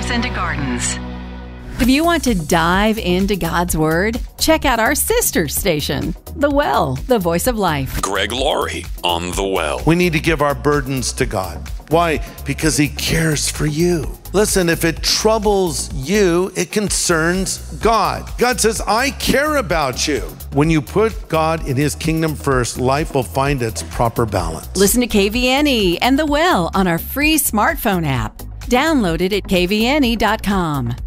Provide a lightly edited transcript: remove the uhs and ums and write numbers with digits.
lives into gardens. If you want to dive into God's Word, check out our sister station, The Well, the Voice of Life. Greg Laurie on The Well. We need to give our burdens to God. Why? Because He cares for you. Listen, if it troubles you, it concerns God. God says, I care about you. When you put God in His kingdom first, life will find its proper balance. Listen to KVNE and The Well on our free smartphone app. Download it at kvne.com.